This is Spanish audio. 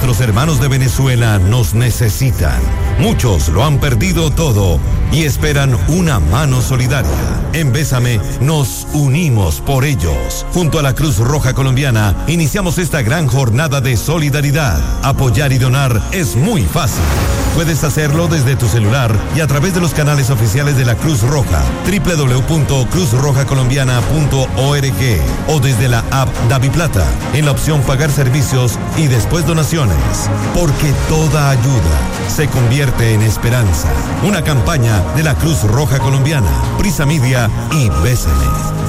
nuestros hermanos de Venezuela nos necesitan. Muchos lo han perdido todo y esperan una mano solidaria. En Bésame nos unimos por ellos. Junto a la Cruz Roja Colombiana iniciamos esta gran jornada de solidaridad. Apoyar y donar es muy fácil. Puedes hacerlo desde tu celular y a través de los canales oficiales de la Cruz Roja, www.cruzrojacolombiana.org o desde la app DaviPlata, en la opción Pagar servicios y después donaciones. Porque toda ayuda se convierte en esperanza. Una campaña de la Cruz Roja Colombiana, Prisa Media y Bésame.